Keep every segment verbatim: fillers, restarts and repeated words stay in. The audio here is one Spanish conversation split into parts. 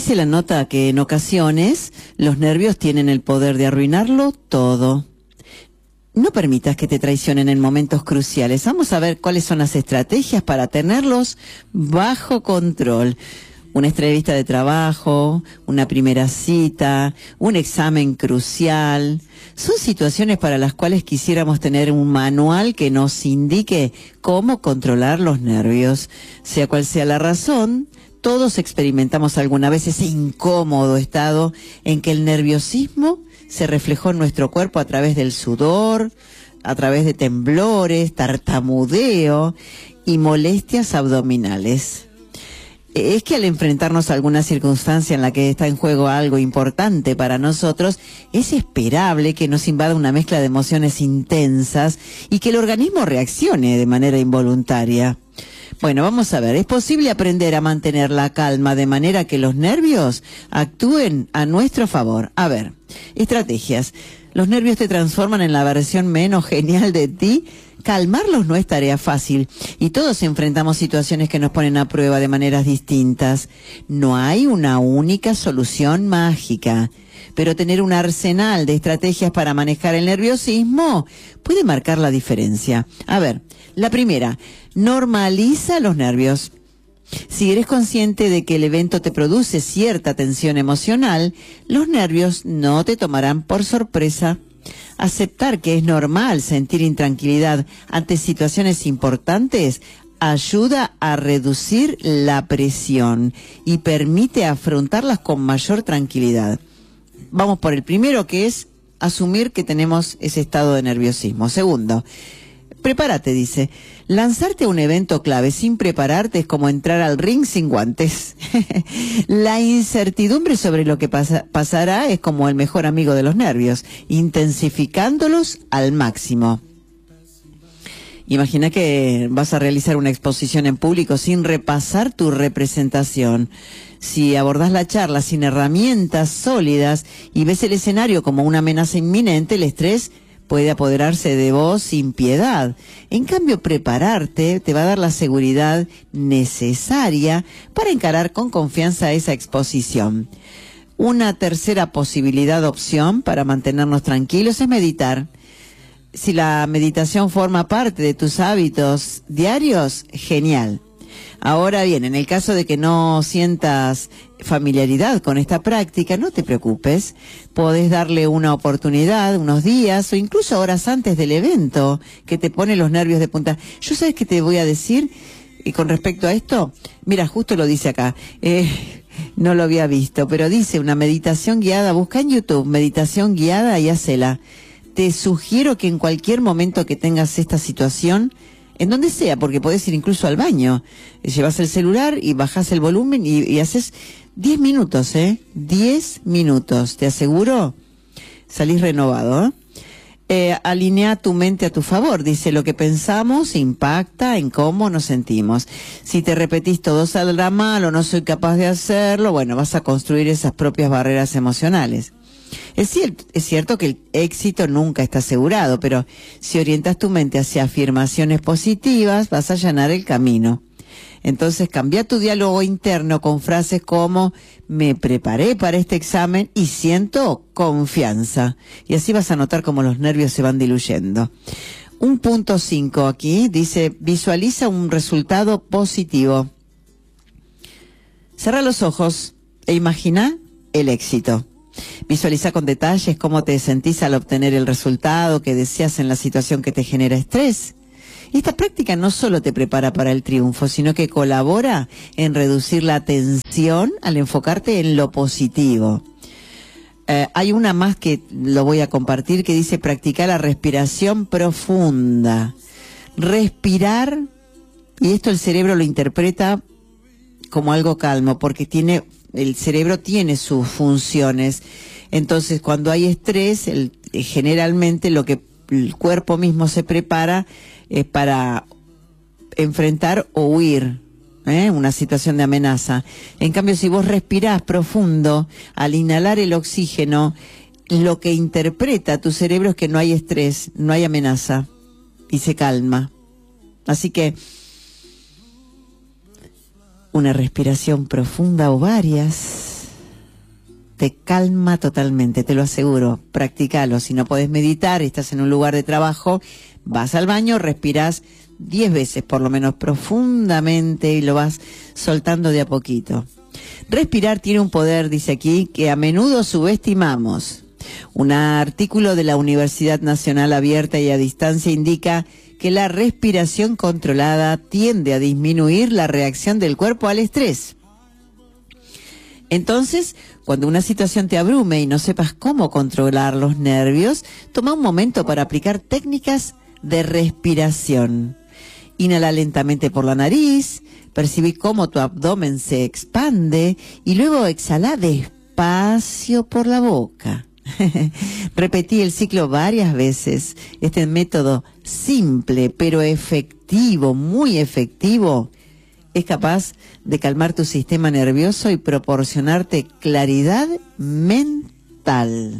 Dice la nota que en ocasiones los nervios tienen el poder de arruinarlo todo. No permitas que te traicionen en momentos cruciales. Vamos a ver cuáles son las estrategias para tenerlos bajo control. Una entrevista de trabajo, una primera cita, un examen crucial. Son situaciones para las cuales quisiéramos tener un manual que nos indique cómo controlar los nervios. Sea cual sea la razón, todos experimentamos alguna vez ese incómodo estado en que el nerviosismo se reflejó en nuestro cuerpo a través del sudor, a través de temblores, tartamudeo y molestias abdominales. Es que al enfrentarnos a alguna circunstancia en la que está en juego algo importante para nosotros, es esperable que nos invada una mezcla de emociones intensas y que el organismo reaccione de manera involuntaria. Bueno, vamos a ver, ¿es posible aprender a mantener la calma de manera que los nervios actúen a nuestro favor? A ver, estrategias. Los nervios te transforman en la versión menos genial de ti. Calmarlos no es tarea fácil y todos enfrentamos situaciones que nos ponen a prueba de maneras distintas. No hay una única solución mágica, pero tener un arsenal de estrategias para manejar el nerviosismo puede marcar la diferencia. A ver, la primera, normaliza los nervios. Si eres consciente de que el evento te produce cierta tensión emocional, los nervios no te tomarán por sorpresa. Aceptar que es normal sentir intranquilidad ante situaciones importantes ayuda a reducir la presión y permite afrontarlas con mayor tranquilidad. Vamos por el primero, que es asumir que tenemos ese estado de nerviosismo. Segundo, prepárate, dice. Lanzarte a un evento clave sin prepararte es como entrar al ring sin guantes. La incertidumbre sobre lo que pasa, pasará es como el mejor amigo de los nervios, intensificándolos al máximo. Imagina que vas a realizar una exposición en público sin repasar tu representación. Si abordás la charla sin herramientas sólidas y ves el escenario como una amenaza inminente, el estrés puede apoderarse de vos sin piedad. En cambio, prepararte te va a dar la seguridad necesaria para encarar con confianza esa exposición. Una tercera posibilidad, opción para mantenernos tranquilos, es meditar. Si la meditación forma parte de tus hábitos diarios, genial. Ahora bien, en el caso de que no sientas familiaridad con esta práctica, no te preocupes. Podés darle una oportunidad, unos días o incluso horas antes del evento que te pone los nervios de punta. Yo, ¿sabes qué te voy a decir? Y con respecto a esto, mira, justo lo dice acá. Eh, no lo había visto, pero dice una meditación guiada. Busca en YouTube meditación guiada y hacela. Te sugiero que en cualquier momento que tengas esta situación, en donde sea, porque podés ir incluso al baño, llevas el celular y bajás el volumen y, y haces diez minutos, ¿eh? diez minutos, te aseguro, salís renovado, ¿eh? Eh, alinea tu mente a tu favor, dice, lo que pensamos impacta en cómo nos sentimos. Si te repetís todo saldrá mal o no soy capaz de hacerlo, bueno, vas a construir esas propias barreras emocionales. Es cierto, es cierto que el éxito nunca está asegurado, pero si orientas tu mente hacia afirmaciones positivas, vas a allanar el camino. Entonces, cambia tu diálogo interno con frases como, me preparé para este examen y siento confianza. Y así vas a notar cómo los nervios se van diluyendo. Un punto cinco aquí, dice, visualiza un resultado positivo. Cerra los ojos e imagina el éxito. Visualiza con detalles cómo te sentís al obtener el resultado que deseas en la situación que te genera estrés. Esta práctica no solo te prepara para el triunfo, sino que colabora en reducir la tensión al enfocarte en lo positivo. Eh, hay una más que lo voy a compartir que dice practicar la respiración profunda. Respirar, y esto el cerebro lo interpreta como algo calmo, porque tiene... el cerebro tiene sus funciones. Entonces, cuando hay estrés, el, generalmente lo que el cuerpo mismo se prepara es para enfrentar o huir, ¿eh? Una situación de amenaza. En cambio, si vos respirás profundo, al inhalar el oxígeno, lo que interpreta tu cerebro es que no hay estrés, no hay amenaza, y se calma. Así que una respiración profunda o varias. te calma totalmente, te lo aseguro. Practícalo. Si no podés meditar, estás en un lugar de trabajo, vas al baño, respirás diez veces por lo menos profundamente y lo vas soltando de a poquito. Respirar tiene un poder, dice aquí, que a menudo subestimamos. Un artículo de la Universidad Nacional Abierta y a Distancia indica que la respiración controlada tiende a disminuir la reacción del cuerpo al estrés. Entonces, cuando una situación te abrume y no sepas cómo controlar los nervios, toma un momento para aplicar técnicas de respiración. Inhala lentamente por la nariz, percibí cómo tu abdomen se expande y luego exhala despacio por la boca. Repetí el ciclo varias veces. Este método simple pero efectivo, muy efectivo, es capaz de calmar tu sistema nervioso y proporcionarte claridad mental.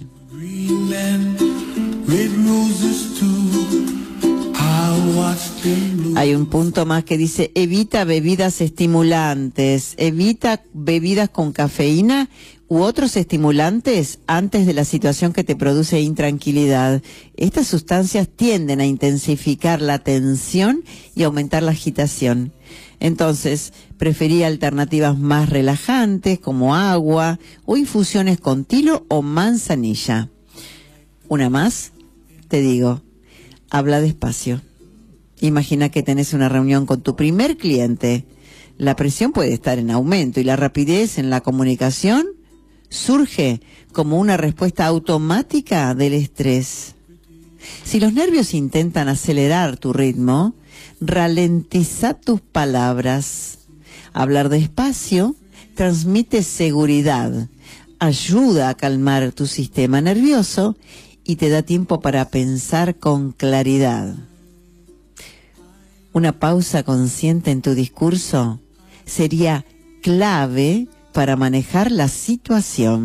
Hay un punto más que dice: evita bebidas estimulantes, evita bebidas con cafeína u otros estimulantes antes de la situación que te produce intranquilidad. Estas sustancias tienden a intensificar la tensión y aumentar la agitación. Entonces, preferí alternativas más relajantes como agua o infusiones con tilo o manzanilla. Una más, te digo, habla despacio. Imagina que tenés una reunión con tu primer cliente. La presión puede estar en aumento y la rapidez en la comunicación surge como una respuesta automática del estrés. Si los nervios intentan acelerar tu ritmo, ralentiza tus palabras. Hablar despacio transmite seguridad, ayuda a calmar tu sistema nervioso y te da tiempo para pensar con claridad. Una pausa consciente en tu discurso sería clave para manejar la situación.